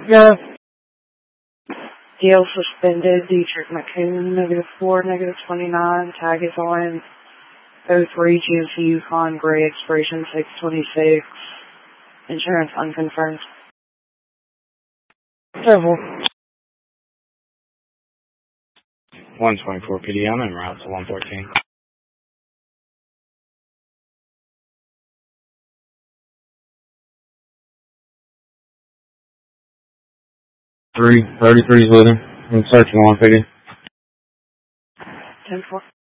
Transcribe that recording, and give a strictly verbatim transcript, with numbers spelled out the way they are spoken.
Yeah. Deal suspended. Dietrich McCoon, negative four, negative twenty-nine. Tag is on. oh three G M C Yukon Gray, expiration six twenty-six. Insurance unconfirmed. Several. one twenty-four P D M and route to one fourteen. three thirty-three is with him. I'm searching one P D. ten four.